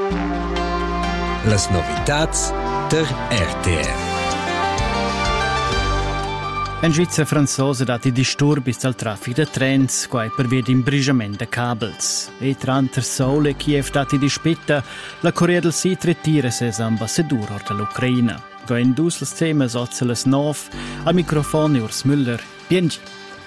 Las novitats der RTR. In Svizzera franzosa dati disturbis dal traffic de trens, quai per via d'imbrigiament de cabels. E tranter Seoul e Kiev dati dispetta, la Corea del Sud retira ses ambassador dall'Ucraina. Go in dus las temas ozzelas 9, al microfono Urs Müller, Biengi.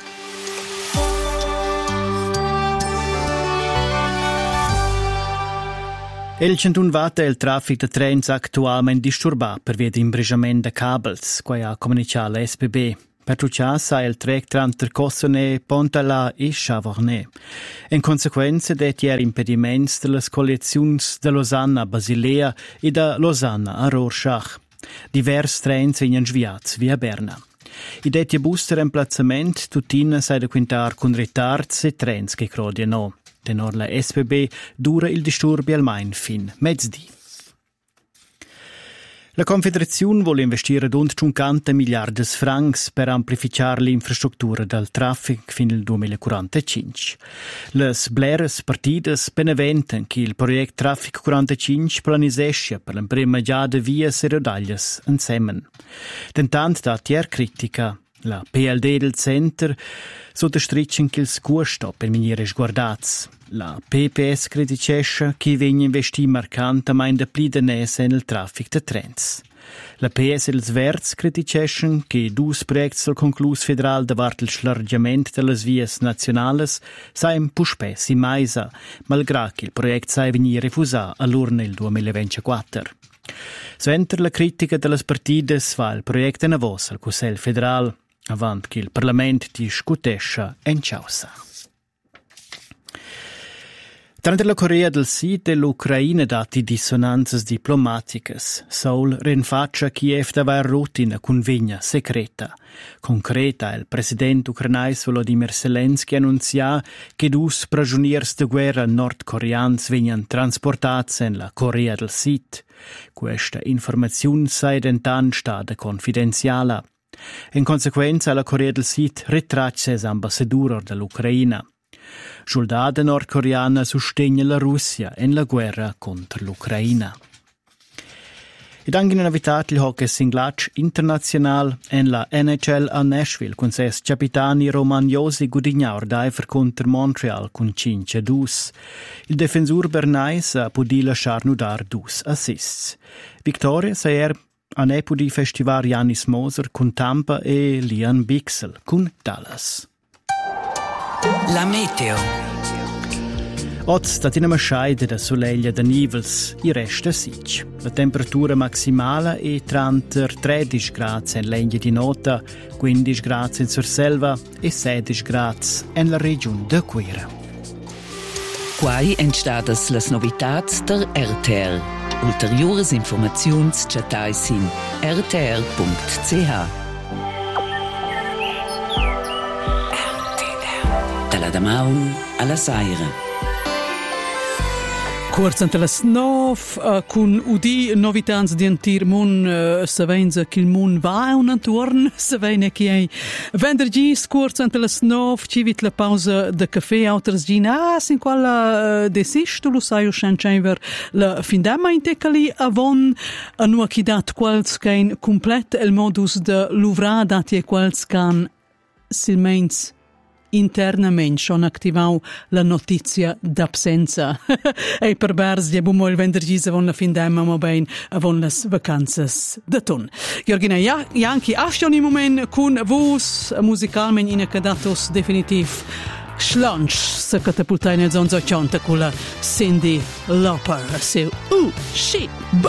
El centun vata il traffic de trens actualmente disturbat per via d'imbrigiament de cabels, quai ha comunicat la SBB. Per ciò sa il trek tranter Cossone, Pontala e Chavornay. In conseguenza detier impediments de las colleziuns de Lausanne a Basilea e da Lausanne a Rorschach. Divers trens venien sviats via Berna. I detti bus de remplazzament tutina sai da quintar con retards e trens che crodiano. Tenor la SBB dura il disturbi almain fin mezzdi. La Confederazione vuole investire rund 50 miliardi francs per amplificare l'infrastruttura del traffic fino al 2045. Les bleres partidas beneventan che il progetto Traffic 45 planisesce per la prima giada vias e rodaglias insieme. Tentant da tier critica, la PLD del Center sottostrisce che il costo per venire sguardats. La PPS criticesce che viene investito marcantamente pli denese nel traffic de trens. La PS e ils Verts criticesce che dus proiects del conclus federal davart il slargiament de las vias nacionales sain puspès in maisa, malgrà che il proiect sai venir refusà all'urna il 2024. Sventer la critica de las partidas va il proiect en avos al Cussel federal, avant che il Parlament discutesce en causa. Tra la Corea del Sud e l'Ucraina dati dissonanzas diplomaticas, Seoul rinfaccia Kiev dava rutina convegna secreta. Concreta, il presidente ucranais Volodymyr Zelensky annunzia che dus prigioniers de guerra nordcoreans vengan transportats en la Corea del Sud. Questa informazione sei dentan stada confidenziala. In conseguenza, la Corea del Sud ritraccia ses ambassador dall'Ucraina. Soldati nordcoreana sostegna la Russia in la guerra contro l'Ucraina. Ed anche in novità il hockey singlatch internazionale in la NHL a Nashville con ses capitani romagnosi gudignaur d'aifer contro Montreal con 5-2. Il difensor Bernais ha podi lasciar nudar 2 assists. Victoria saier a ne podi festivar Janis Moser con Tampa e Liam Bixel con Dallas. La meteo. Oggi sta in una scheide da soleglia da nivels, i resta sic. La temperatura maximale è 13 gradi in legna di nota, 15 gradi in Surselva e 16 gradi in la regione de Quera. Quai entstadas las novitats der RTR. Ulteriores informaziuns chatais in rtr.ch. Dalla Damaun alla Saira. Kurz ante las 9 con udi novitans di antir mun savenza che il mun va un antorn savene che ai venerdì kurz ante las 9 civit la pausa de caffè auters gina sin quella desisto lo sai o schenver la findama in tecali avon anu chidat quals kein complet el modus de luvra dati e quals can silmens internamente schon attivau la notizia d'absenza. E per bers di abumo il venerdì avon la fin d'emma mo ben avon las vacanzas da ton. Georgina, anche astion in moment con vos musicalmente in accadatos definitiv schlanch se catapultai nel zonzo 80 con la Cyndi Lauper. Se, she,